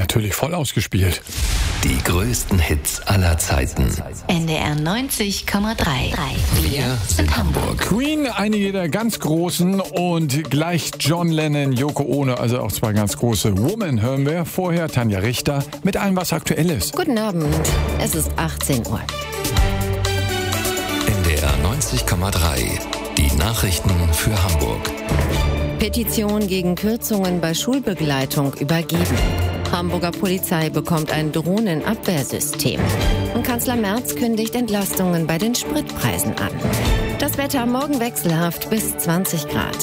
Natürlich voll ausgespielt. Die größten Hits aller Zeiten. NDR 90,3. Wir sind Hamburg. Queen, einige der ganz großen, und gleich John Lennon, Yoko Ono, also auch zwei ganz große. Woman hören wir. Vorher Tanja Richter mit allem, was aktuell ist. Guten Abend, es ist 18 Uhr. NDR 90,3. Die Nachrichten für Hamburg. Petition gegen Kürzungen bei Schulbegleitung übergeben. Hamburger Polizei bekommt ein Drohnenabwehrsystem. Und Kanzler Merz kündigt Entlastungen bei den Spritpreisen an. Das Wetter morgen wechselhaft bis 20 Grad.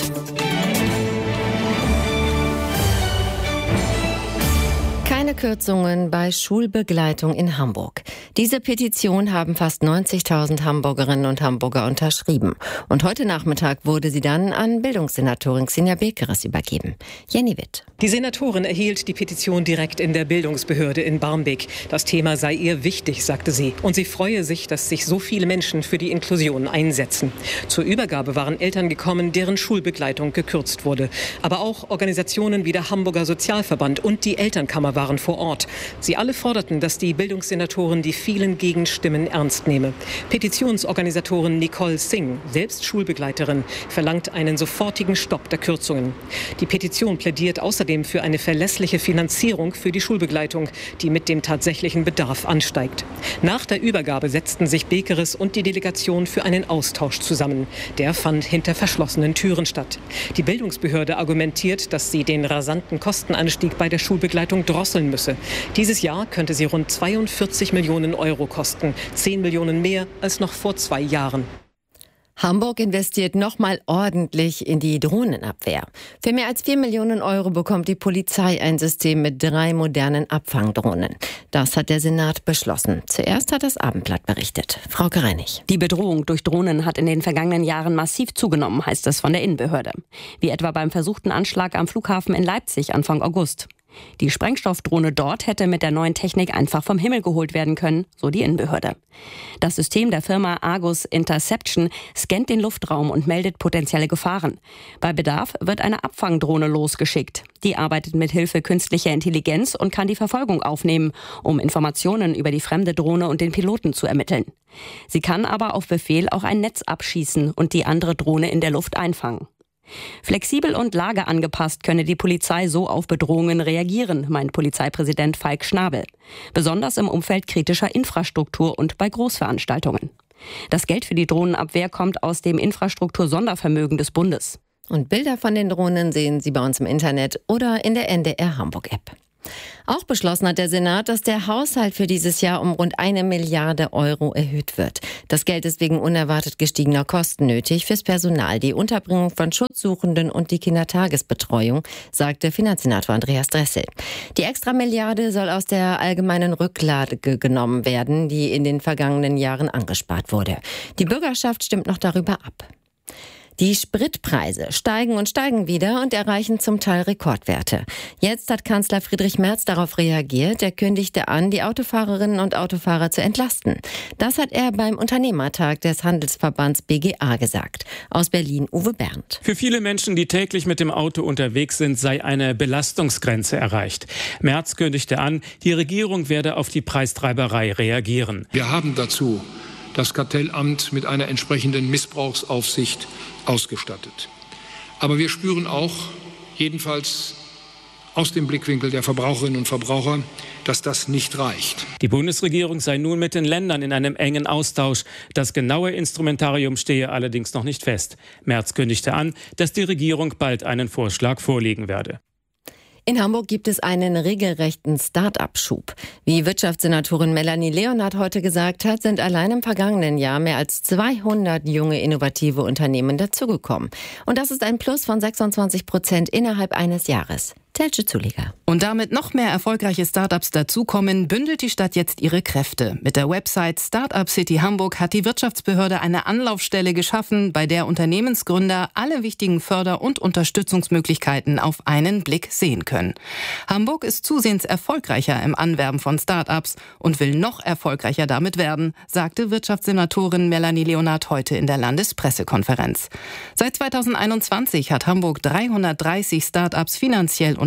Keine Kürzungen bei Schulbegleitung in Hamburg. Diese Petition haben fast 90.000 Hamburgerinnen und Hamburger unterschrieben. Und heute Nachmittag wurde sie dann an Bildungssenatorin Xenia Bekeres übergeben. Jenny Witt. Die Senatorin erhielt die Petition direkt in der Bildungsbehörde in Barmbek. Das Thema sei ihr wichtig, sagte sie. Und sie freue sich, dass sich so viele Menschen für die Inklusion einsetzen. Zur Übergabe waren Eltern gekommen, deren Schulbegleitung gekürzt wurde. Aber auch Organisationen wie der Hamburger Sozialverband und die Elternkammer waren vor Ort. Sie alle forderten, dass die Bildungssenatorin die vielen Gegenstimmen ernst nehme. Petitionsorganisatorin Nicole Singh, selbst Schulbegleiterin, verlangt einen sofortigen Stopp der Kürzungen. Die Petition plädiert außerdem für eine verlässliche Finanzierung für die Schulbegleitung, die mit dem tatsächlichen Bedarf ansteigt. Nach der Übergabe setzten sich Bekeres und die Delegation für einen Austausch zusammen. Der fand hinter verschlossenen Türen statt. Die Bildungsbehörde argumentiert, dass sie den rasanten Kostenanstieg bei der Schulbegleitung drosseln müsse. Dieses Jahr könnte sie rund 42 Millionen Euro kosten, 10 Millionen mehr als noch vor 2 Jahren. Hamburg investiert nochmal ordentlich in die Drohnenabwehr. Für mehr als 4 Millionen Euro bekommt die Polizei ein System mit 3 modernen Abfangdrohnen. Das hat der Senat beschlossen. Zuerst hat das Abendblatt berichtet. Frau Reinig. Die Bedrohung durch Drohnen hat in den vergangenen Jahren massiv zugenommen, heißt es von der Innenbehörde. Wie etwa beim versuchten Anschlag am Flughafen in Leipzig Anfang August. Die Sprengstoffdrohne dort hätte mit der neuen Technik einfach vom Himmel geholt werden können, so die Innenbehörde. Das System der Firma Argus Interception scannt den Luftraum und meldet potenzielle Gefahren. Bei Bedarf wird eine Abfangdrohne losgeschickt. Die arbeitet mit Hilfe künstlicher Intelligenz und kann die Verfolgung aufnehmen, um Informationen über die fremde Drohne und den Piloten zu ermitteln. Sie kann aber auf Befehl auch ein Netz abschießen und die andere Drohne in der Luft einfangen. Flexibel und lageangepasst könne die Polizei so auf Bedrohungen reagieren, meint Polizeipräsident Falk Schnabel. Besonders im Umfeld kritischer Infrastruktur und bei Großveranstaltungen. Das Geld für die Drohnenabwehr kommt aus dem Infrastruktursondervermögen des Bundes. Und Bilder von den Drohnen sehen Sie bei uns im Internet oder in der NDR Hamburg-App. Auch beschlossen hat der Senat, dass der Haushalt für dieses Jahr um rund 1 Milliarde Euro erhöht wird. Das Geld ist wegen unerwartet gestiegener Kosten nötig fürs Personal, die Unterbringung von Schutzsuchenden und die Kindertagesbetreuung, sagte Finanzsenator Andreas Dressel. Die extra Milliarde soll aus der allgemeinen Rücklage genommen werden, die in den vergangenen Jahren angespart wurde. Die Bürgerschaft stimmt noch darüber ab. Die Spritpreise steigen und steigen wieder und erreichen zum Teil Rekordwerte. Jetzt hat Kanzler Friedrich Merz darauf reagiert. Er kündigte an, die Autofahrerinnen und Autofahrer zu entlasten. Das hat er beim Unternehmertag des Handelsverbands BGA gesagt. Aus Berlin Uwe Berndt. Für viele Menschen, die täglich mit dem Auto unterwegs sind, sei eine Belastungsgrenze erreicht. Merz kündigte an, die Regierung werde auf die Preistreiberei reagieren. Wir haben dazu das Kartellamt mit einer entsprechenden Missbrauchsaufsicht ausgestattet. Aber wir spüren auch, jedenfalls aus dem Blickwinkel der Verbraucherinnen und Verbraucher, dass das nicht reicht. Die Bundesregierung sei nun mit den Ländern in einem engen Austausch. Das genaue Instrumentarium stehe allerdings noch nicht fest. Merz kündigte an, dass die Regierung bald einen Vorschlag vorlegen werde. In Hamburg gibt es einen regelrechten Start-up-Schub. Wie Wirtschaftssenatorin Melanie Leonhardt heute gesagt hat, sind allein im vergangenen Jahr mehr als 200 junge, innovative Unternehmen dazugekommen. Und das ist ein Plus von 26% innerhalb eines Jahres. Teltsche Zuliger. Und damit noch mehr erfolgreiche Startups dazukommen, bündelt die Stadt jetzt ihre Kräfte. Mit der Website Startup City Hamburg hat die Wirtschaftsbehörde eine Anlaufstelle geschaffen, bei der Unternehmensgründer alle wichtigen Förder- und Unterstützungsmöglichkeiten auf einen Blick sehen können. Hamburg ist zusehends erfolgreicher im Anwerben von Startups und will noch erfolgreicher damit werden, sagte Wirtschaftssenatorin Melanie Leonhardt heute in der Landespressekonferenz. Seit 2021 hat Hamburg 330 Startups finanziell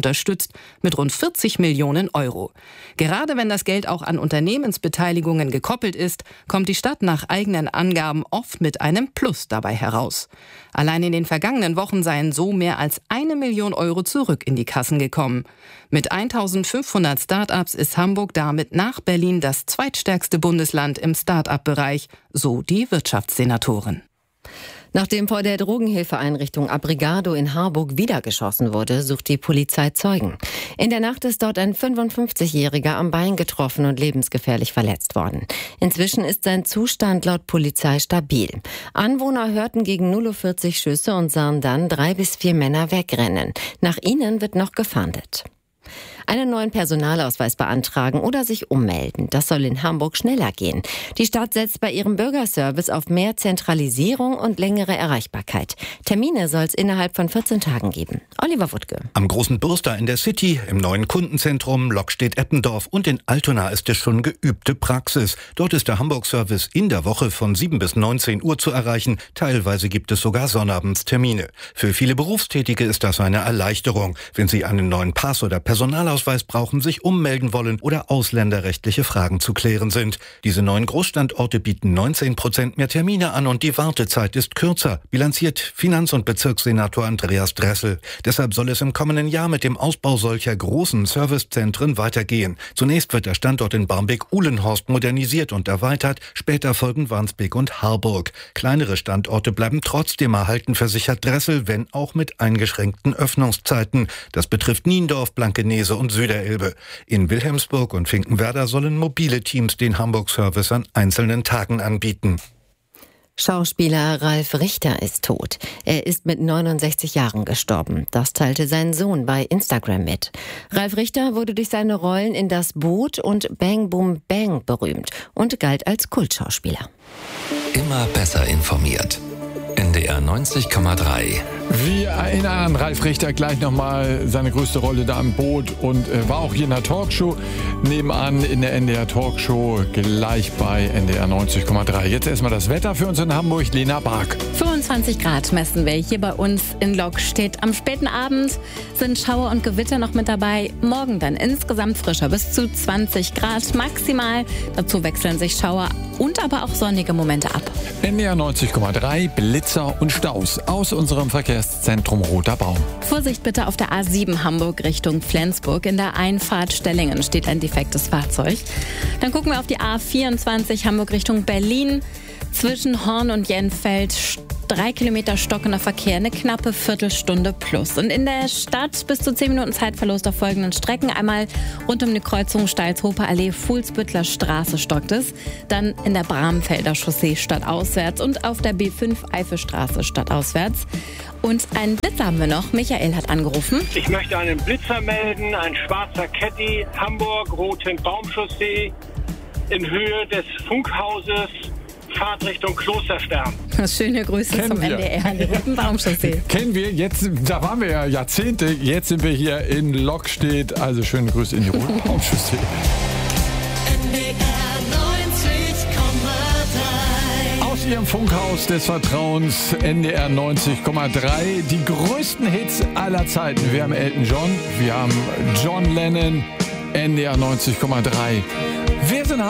unterstützt mit rund 40 Millionen Euro. Gerade wenn das Geld auch an Unternehmensbeteiligungen gekoppelt ist, kommt die Stadt nach eigenen Angaben oft mit einem Plus dabei heraus. Allein in den vergangenen Wochen seien so mehr als 1 Million Euro zurück in die Kassen gekommen. Mit 1500 Start-ups ist Hamburg damit nach Berlin das zweitstärkste Bundesland im Start-up-Bereich, so die Wirtschaftssenatorin. Nachdem vor der Drogenhilfeeinrichtung Abrigado in Harburg wieder geschossen wurde, sucht die Polizei Zeugen. In der Nacht ist dort ein 55-Jähriger am Bein getroffen und lebensgefährlich verletzt worden. Inzwischen ist sein Zustand laut Polizei stabil. Anwohner hörten gegen 0:40 Uhr Schüsse und sahen dann 3 bis 4 Männer wegrennen. Nach ihnen wird noch gefahndet. Einen neuen Personalausweis beantragen oder sich ummelden. Das soll in Hamburg schneller gehen. Die Stadt setzt bei ihrem Bürgerservice auf mehr Zentralisierung und längere Erreichbarkeit. Termine soll es innerhalb von 14 Tagen geben. Oliver Wuttke. Am Großen Burster in der City, im neuen Kundenzentrum Lockstedt-Eppendorf und in Altona ist es schon geübte Praxis. Dort ist der Hamburg-Service in der Woche von 7 bis 19 Uhr zu erreichen. Teilweise gibt es sogar Sonnabendstermine. Für viele Berufstätige ist das eine Erleichterung. Wenn sie einen neuen Pass oder Personalausweis brauchen, sich ummelden wollen oder ausländerrechtliche Fragen zu klären sind. Diese neuen Großstandorte bieten 19% mehr Termine an und die Wartezeit ist kürzer, bilanziert Finanz- und Bezirkssenator Andreas Dressel. Deshalb soll es im kommenden Jahr mit dem Ausbau solcher großen Servicezentren weitergehen. Zunächst wird der Standort in Barmbek-Uhlenhorst modernisiert und erweitert, später folgen Wandsbek und Harburg. Kleinere Standorte bleiben trotzdem erhalten, versichert Dressel, wenn auch mit eingeschränkten Öffnungszeiten. Das betrifft Niendorf, Blankenese und Süderelbe. In Wilhelmsburg und Finkenwerder sollen mobile Teams den Hamburg-Service an einzelnen Tagen anbieten. Schauspieler Ralf Richter ist tot. Er ist mit 69 Jahren gestorben. Das teilte sein Sohn bei Instagram mit. Ralf Richter wurde durch seine Rollen in Das Boot und Bang Boom Bang berühmt und galt als Kultschauspieler. Immer besser informiert. NDR 90,3. Wir erinnern an Ralf Richter gleich nochmal seine größte Rolle da im Boot und war auch hier in der Talkshow nebenan in der NDR Talkshow gleich bei NDR 90,3. Jetzt erstmal das Wetter für uns in Hamburg. Lena Bark. 25 Grad messen wir hier bei uns in Lockstedt. Am späten Abend sind Schauer und Gewitter noch mit dabei. Morgen dann insgesamt frischer, bis zu 20 Grad maximal. Dazu wechseln sich Schauer und aber auch sonnige Momente ab. NDR 90,3, Blitzer und Staus aus unserem Verkehrszentrum Roter Baum. Vorsicht bitte auf der A7 Hamburg Richtung Flensburg. In der Einfahrt Stellingen steht ein defektes Fahrzeug. Dann gucken wir auf die A24 Hamburg Richtung Berlin. Zwischen Horn und Jenfeld 3 Kilometer stockender Verkehr, eine knappe Viertelstunde plus. Und in der Stadt bis zu 10 Minuten Zeitverlust auf folgenden Strecken. Einmal rund um die Kreuzung Steilshofer Allee, Fuhlsbüttler Straße stockt es. Dann in der Bramfelder Chaussee stadtauswärts und auf der B5 Eifelstraße stadtauswärts. Und einen Blitzer haben wir noch. Michael hat angerufen. Ich möchte einen Blitzer melden, ein schwarzer Caddy, Hamburg, Roten-Baum-Chaussee, in Höhe des Funkhauses, Fahrtrichtung Klosterstern. Schöne Grüße zum NDR an die Roten-Baum-Chaussee. Kennen wir jetzt, da waren wir ja Jahrzehnte, jetzt sind wir hier in Lockstedt, also schöne Grüße in die Roten-Baum-Chaussee. Aus Ihrem Funkhaus des Vertrauens, NDR 90,3, die größten Hits aller Zeiten. Wir haben Elton John, wir haben John Lennon, NDR 90,3. Wir sind